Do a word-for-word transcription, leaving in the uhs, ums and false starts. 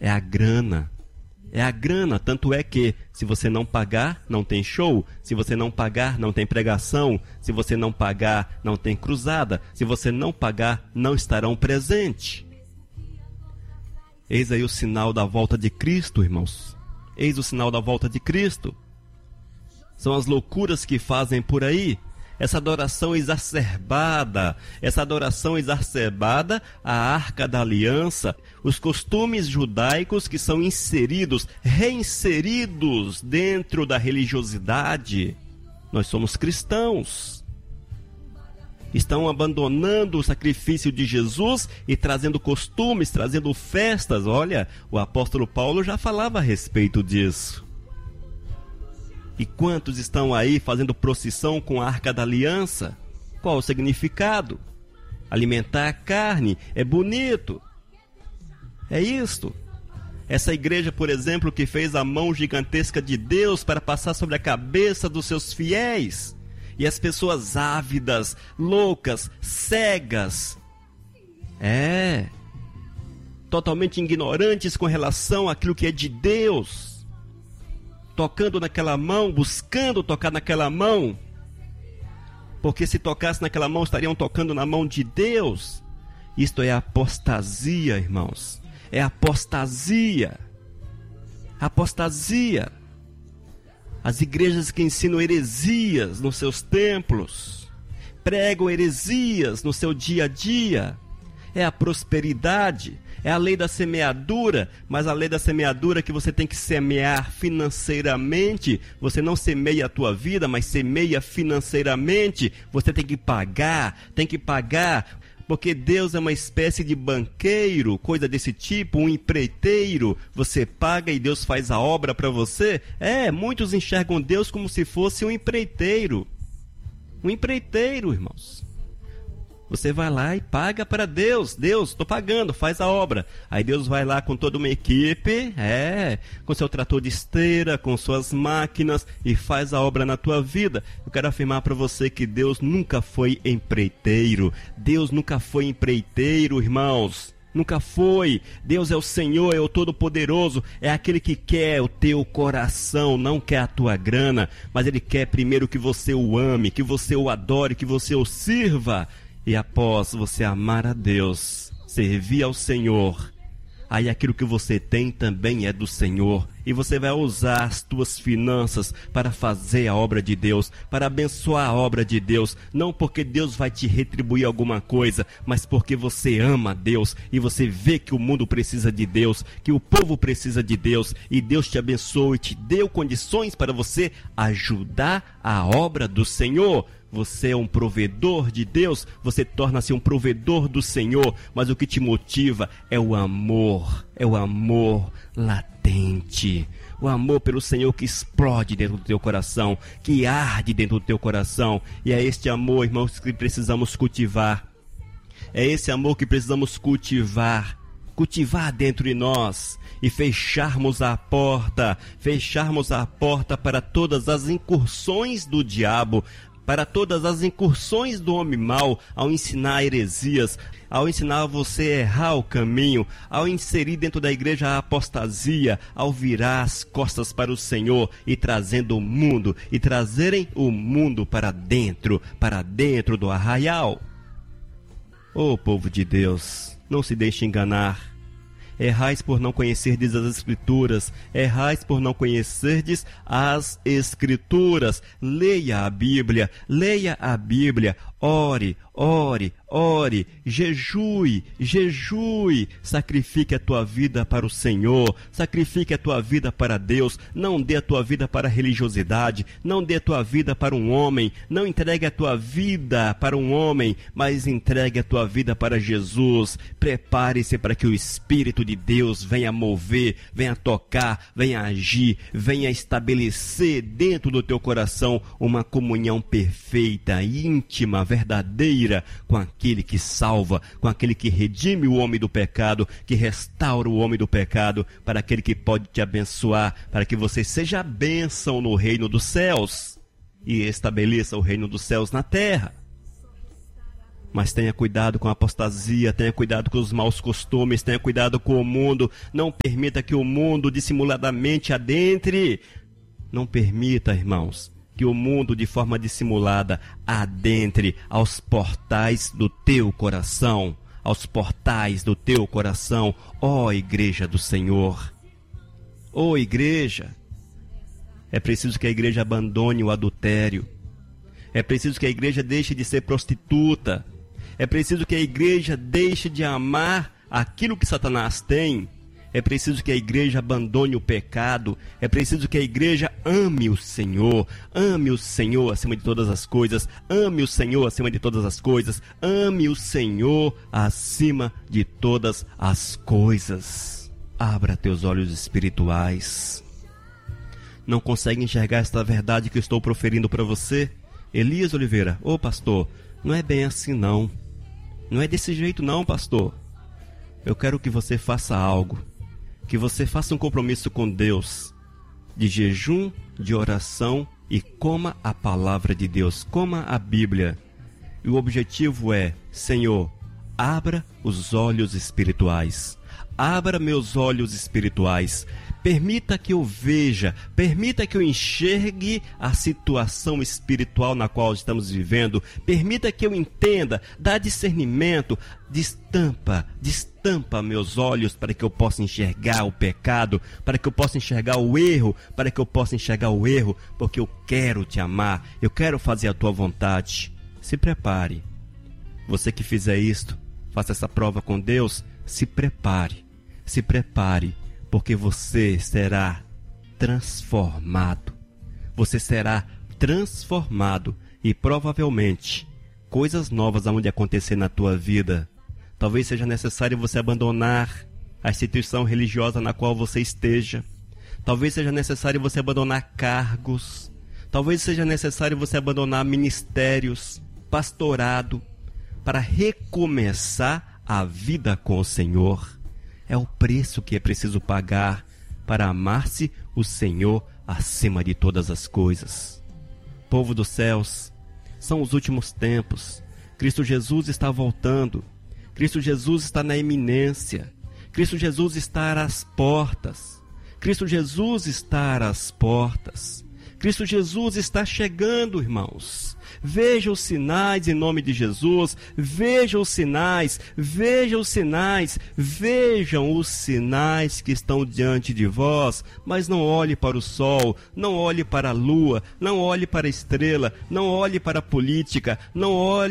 É a grana. É a grana, tanto é que se você não pagar, não tem show. Se você não pagar, não tem pregação. Se você não pagar, não tem cruzada. Se você não pagar, não estarão presentes. Eis aí o sinal da volta de Cristo, irmãos. Eis o sinal da volta de Cristo. São as loucuras que fazem por aí. Essa adoração exacerbada, essa adoração exacerbada à Arca da Aliança, os costumes judaicos que são inseridos, reinseridos dentro da religiosidade. Nós somos cristãos. Estão abandonando o sacrifício de Jesus e trazendo costumes, trazendo festas. Olha, o apóstolo Paulo já falava a respeito disso. E quantos estão aí fazendo procissão com a Arca da Aliança? Qual o significado? Alimentar a carne é bonito. É isto. Essa igreja, por exemplo, que fez a mão gigantesca de Deus para passar sobre a cabeça dos seus fiéis. E as pessoas ávidas, loucas, cegas. É. Totalmente ignorantes com relação àquilo que é de Deus. Tocando naquela mão, buscando tocar naquela mão. Porque se tocasse naquela mão, estariam tocando na mão de Deus. Isto é apostasia, irmãos. É apostasia. Apostasia. As igrejas que ensinam heresias nos seus templos, pregam heresias no seu dia a dia. É a prosperidade. É a lei da semeadura, mas a lei da semeadura que você tem que semear financeiramente. Você não semeia a tua vida, mas semeia financeiramente. Você tem que pagar, tem que pagar, porque Deus é uma espécie de banqueiro, coisa desse tipo, um empreiteiro. Você paga e Deus faz a obra para você. É, muitos enxergam Deus como se fosse um empreiteiro. Um empreiteiro, irmãos. Você vai lá e paga para Deus. Deus, estou pagando, faz a obra. Aí Deus vai lá com toda uma equipe, é, com seu trator de esteira, com suas máquinas e faz a obra na tua vida. Eu quero afirmar para você que Deus nunca foi empreiteiro. Deus nunca foi empreiteiro, irmãos. Nunca foi. Deus é o Senhor, é o Todo-Poderoso, é aquele que quer o teu coração, não quer a tua grana, mas Ele quer primeiro que você o ame, que você o adore, que você o sirva. E após você amar a Deus, servir ao Senhor, aí aquilo que você tem também é do Senhor. E você vai usar as tuas finanças para fazer a obra de Deus, para abençoar a obra de Deus. Não porque Deus vai te retribuir alguma coisa, mas porque você ama a Deus e você vê que o mundo precisa de Deus, que o povo precisa de Deus. E Deus te abençoou e te deu condições para você ajudar a obra do Senhor. Você é um provedor de Deus, você torna-se um provedor do Senhor, mas o que te motiva é o amor, é o amor latente, o amor pelo Senhor que explode dentro do teu coração, que arde dentro do teu coração. E é este amor, irmãos, que precisamos cultivar, é esse amor que precisamos cultivar, cultivar dentro de nós e fecharmos a porta, fecharmos a porta para todas as incursões do diabo, para todas as incursões do homem mau, ao ensinar heresias, ao ensinar você a errar o caminho, ao inserir dentro da igreja a apostasia, ao virar as costas para o Senhor e trazendo o mundo, e trazerem o mundo para dentro, para dentro do arraial. Ô povo de Deus, não se deixe enganar. Errais por não conhecerdes as Escrituras, errais por não conhecerdes as Escrituras. Leia a Bíblia, leia a Bíblia, ore, ore, ore, jejue, jejue, sacrifique a tua vida para o Senhor, sacrifique a tua vida para Deus, não dê a tua vida para a religiosidade, não dê a tua vida para um homem, não entregue a tua vida para um homem, mas entregue a tua vida para Jesus. Prepare-se para que o Espírito de Deus venha mover, venha tocar, venha agir, venha estabelecer dentro do teu coração uma comunhão perfeita, íntima, verdadeira com aquele que salva, com aquele que redime o homem do pecado, que restaura o homem do pecado, para aquele que pode te abençoar, para que você seja a bênção no reino dos céus e estabeleça o reino dos céus na terra. Mas tenha cuidado com a apostasia, tenha cuidado com os maus costumes, tenha cuidado com o mundo. Não permita que o mundo dissimuladamente adentre. Não permita, irmãos, que o mundo de forma dissimulada adentre aos portais do teu coração. Aos portais do teu coração, ó igreja do Senhor. Ó igreja, é preciso que a igreja abandone o adultério. É preciso que a igreja deixe de ser prostituta. É preciso que a igreja deixe de amar aquilo que Satanás tem. É preciso que a igreja abandone o pecado. É preciso que a igreja ame o Senhor. Ame o Senhor acima de todas as coisas. Ame o Senhor acima de todas as coisas. Ame o Senhor acima de todas as coisas. Abra teus olhos espirituais. Não consegue enxergar esta verdade que eu estou proferindo para você? Elias Oliveira, ô pastor, não é bem assim não. Não é desse jeito não, pastor. Eu quero que você faça algo. Que você faça um compromisso com Deus. De jejum, de oração e coma a palavra de Deus. Coma a Bíblia. E o objetivo é, Senhor, abra os olhos espirituais. Abra meus olhos espirituais. Permita que eu veja, permita que eu enxergue a situação espiritual na qual estamos vivendo. Permita que eu entenda, dá discernimento, destampa, destampa meus olhos para que eu possa enxergar o pecado, para que eu possa enxergar o erro, para que eu possa enxergar o erro, porque eu quero te amar, eu quero fazer a tua vontade. Se prepare. Você que fizer isto, faça essa prova com Deus, se prepare, se prepare. Porque você será transformado. Você será transformado. E provavelmente, coisas novas vão acontecer na tua vida. Talvez seja necessário você abandonar a instituição religiosa na qual você esteja. Talvez seja necessário você abandonar cargos. Talvez seja necessário você abandonar ministérios, pastorado, para recomeçar a vida com o Senhor. É o preço que é preciso pagar para amar-se o Senhor acima de todas as coisas. Povo dos céus, são os últimos tempos. Cristo Jesus está voltando. Cristo Jesus está na iminência. Cristo Jesus está às portas. Cristo Jesus está às portas. Cristo Jesus está chegando, irmãos. Veja os sinais em nome de Jesus, veja os sinais, veja os sinais, vejam os sinais que estão diante de vós, mas não olhe para o sol, não olhe para a lua, não olhe para a estrela, não olhe para a política, não olhe